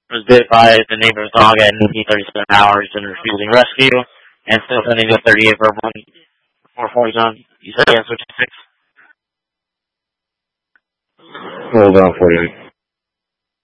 was bit by the neighbor's dog at 37 hours and refusing rescue, and still sending a 38 for 440 zone. You said yes, which is 6. Hold on, 48.